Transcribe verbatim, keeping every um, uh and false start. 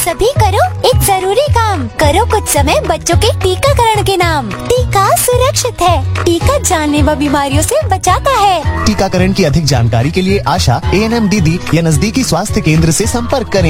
सभी करो एक जरूरी काम, करो कुछ समय बच्चों के टीकाकरण के नाम। टीका सुरक्षित है, टीका जानलेवा बीमारियों से बचाता है। टीकाकरण की अधिक जानकारी के लिए आशा, ए एन एम दीदी या नजदीकी स्वास्थ्य केंद्र से संपर्क करें।